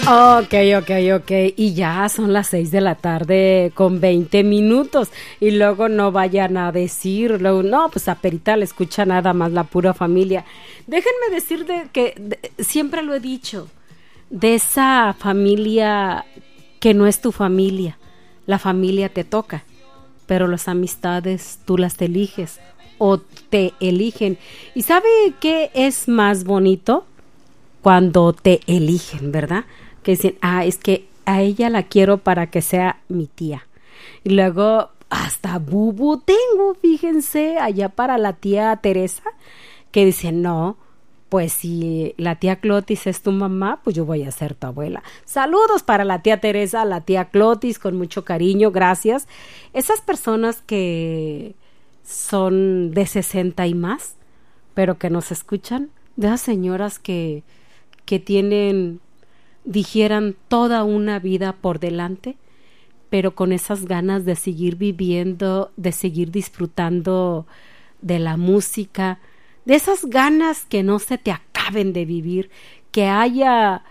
Ok. Y ya son las 6 de la tarde con 20 minutos. Y luego no vayan a decir, luego, no, pues a Perita le escucha nada más la pura familia. Déjenme decir siempre lo he dicho, de esa familia que no es tu familia. La familia te toca, pero las amistades tú las eliges o te eligen. ¿Y sabe qué es más bonito? Cuando te eligen, ¿verdad? Que dicen, es que a ella la quiero para que sea mi tía. Y luego hasta bubu tengo, fíjense, allá para la tía Teresa, que dice, no, pues si la tía Clotis es tu mamá, pues yo voy a ser tu abuela. Saludos para la tía Teresa, la tía Clotis, con mucho cariño, gracias. Esas personas que son de 60 y más, pero que nos escuchan, de esas señoras que dijeran toda una vida por delante, pero con esas ganas de seguir viviendo, de seguir disfrutando de la música, de esas ganas que no se te acaben de vivir, que haya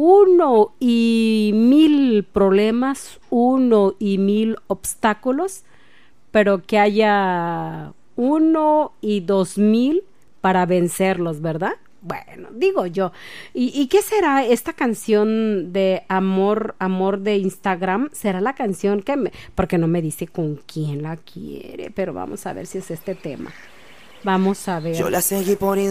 1,000 problemas, 1,000 obstáculos, pero que haya 1 y 2,000 para vencerlos, ¿verdad? Bueno, digo yo. ¿Y qué será esta canción de amor de Instagram? ¿Será la canción porque no me dice con quién la quiere, pero vamos a ver si es este tema. Vamos a ver. Yo la seguí por